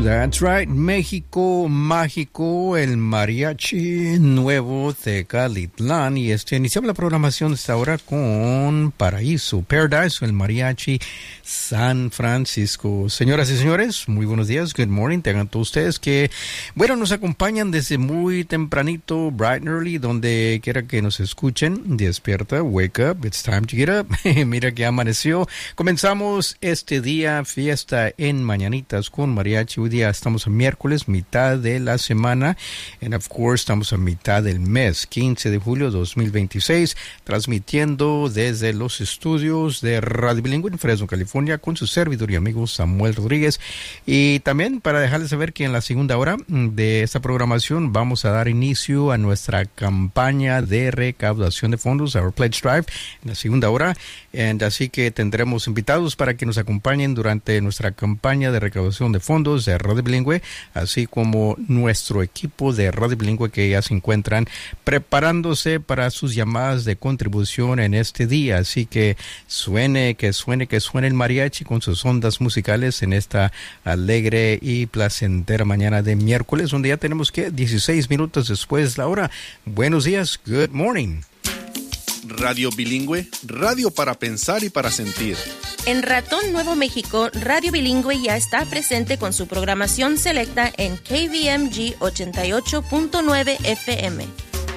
That's right, México Mágico, el mariachi nuevo de Calitlán. Y iniciamos la programación de esta hora con Paraíso, Paradise, el mariachi San Francisco. Señoras y señores, muy buenos días, good morning, tengan todos ustedes que, bueno, nos acompañan desde muy tempranito, bright and early, donde quiera que nos escuchen. Despierta, wake up, it's time to get up. Mira que amaneció. Comenzamos este día, fiesta en Mañanitas con mariachi. Hoy día estamos a miércoles, mitad de la semana, and of course estamos a mitad del mes, 15 de julio 2026, transmitiendo desde los estudios de Radio Bilingüe en Fresno, California, con su servidor y amigo Samuel Rodríguez. Y también para dejarles saber que en la segunda hora de esta programación vamos a dar inicio a nuestra campaña de recaudación de fondos, Our Pledge Drive, en la segunda hora, así que tendremos invitados para que nos acompañen durante nuestra campaña de recaudación de fondos de Radio Bilingüe, así como nuestro equipo de Radio Bilingüe que ya se encuentran preparándose para sus llamadas de contribución en este día. Así que suene el mariachi con sus ondas musicales en esta alegre y placentera mañana de miércoles, donde ya tenemos 16 minutos después de la hora. Buenos días, good morning. Radio Bilingüe, radio para pensar y para sentir. En Ratón Nuevo México, Radio Bilingüe ya está presente con su programación selecta en KVMG 88.9 FM.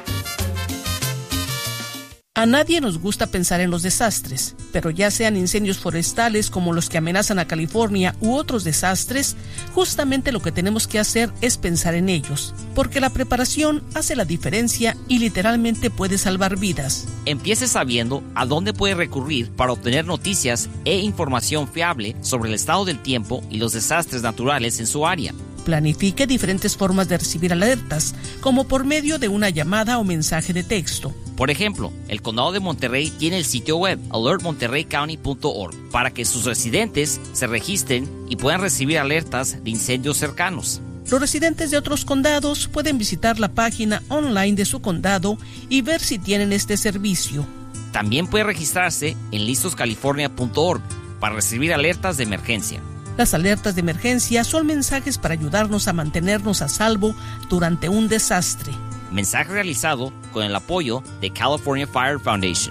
A nadie nos gusta pensar en los desastres, pero ya sean incendios forestales como los que amenazan a California u otros desastres, justamente lo que tenemos que hacer es pensar en ellos, porque la preparación hace la diferencia y literalmente puede salvar vidas. Empiece sabiendo a dónde puede recurrir para obtener noticias e información fiable sobre el estado del tiempo y los desastres naturales en su área. Planifique diferentes formas de recibir alertas, como por medio de una llamada o mensaje de texto. Por ejemplo, el Condado de Monterrey tiene el sitio web alertmonterreycounty.org para que sus residentes se registren y puedan recibir alertas de incendios cercanos. Los residentes de otros condados pueden visitar la página online de su condado y ver si tienen este servicio. También puede registrarse en listoscalifornia.org para recibir alertas de emergencia. Las alertas de emergencia son mensajes para ayudarnos a mantenernos a salvo durante un desastre. Mensaje realizado con el apoyo de California Fire Foundation.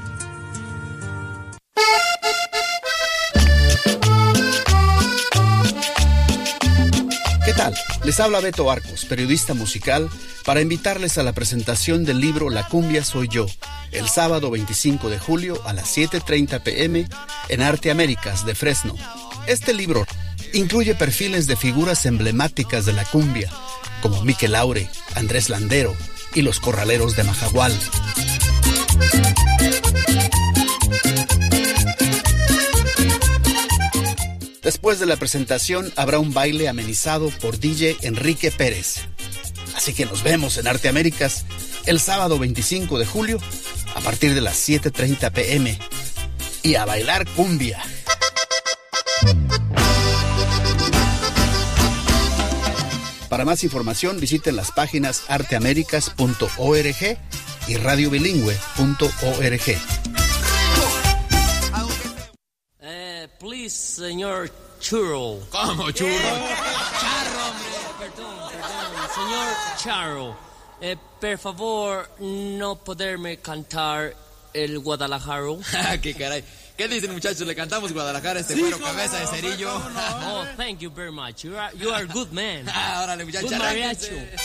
¿Qué tal? Les habla Beto Arcos, periodista musical, para invitarles a la presentación del libro La Cumbia Soy Yo, el sábado 25 de julio a las 7:30 p.m. en Arte Américas de Fresno. Este libro incluye perfiles de figuras emblemáticas de la cumbia, como Miquel Laure, Andrés Landero y los Corraleros de Majagual. Después de la presentación habrá un baile amenizado por DJ Enrique Pérez. Así que nos vemos en Arte Américas el sábado 25 de julio a partir de las 7:30 p.m. y a bailar cumbia. Para más información visiten las páginas arteamericas.org y radiobilingüe.org. Please, señor Churro. ¿Cómo, Churro? Charro, hombre. Perdón. Señor Charro, por favor, no poderme cantar el Guadalajara. ¿Qué caray? ¿Qué dicen, muchachos? Le cantamos Guadalajara a este güero cabeza de cerillo. Oh, thank you very much. You are a good man. Órale, muchachos. Good mariachi.